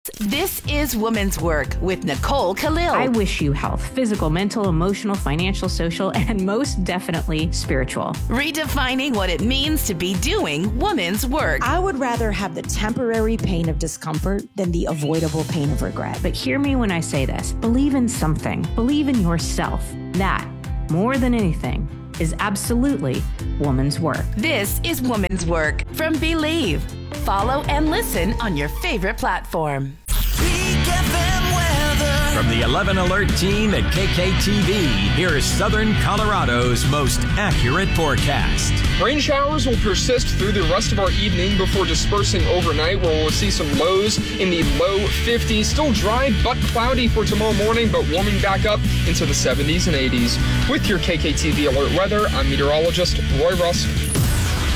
This is Woman's Work with Nicole Khalil. I wish you health, physical, mental, emotional, financial, social, and most definitely spiritual. Redefining what it means to be doing woman's work. I would rather have the temporary pain of discomfort than the avoidable pain of regret. But hear me when I say this. Believe in something. Believe in yourself. That, more than anything, is absolutely woman's work. This is Woman's Work from Believe. Follow and listen on your favorite platform. From the 11 Alert team at KKTV, here's Southern Colorado's most accurate forecast. Rain showers will persist through the rest of our evening before dispersing overnight, where we'll see some lows in the low 50s. Still dry but cloudy for tomorrow morning, but warming back up into the 70s and 80s. With your KKTV Alert weather, I'm meteorologist Roy Russ.